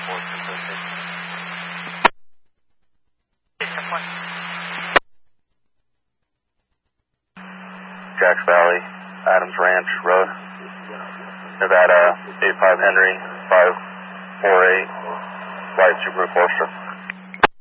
Jacks Valley, Adams Ranch Road, Nevada 85 Henry 548, Flight Subaru Forester.